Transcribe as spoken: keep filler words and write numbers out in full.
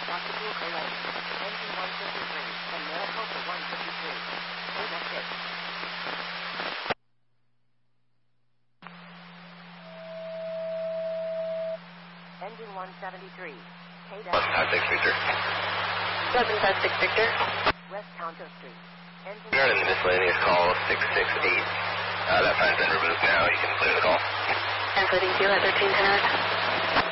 Doctor Blue Correct. Engine one fifty-three. And Maricopa one fifty-three. K D A six. Engine one seventy-three. K D A one five six Victor. seven five six Victor. West Tonto Street. Engine You're in the miscellaneous call six six eight. Uh, that sign's been removed now. You can clear the call. Translating to you at thirteen ten.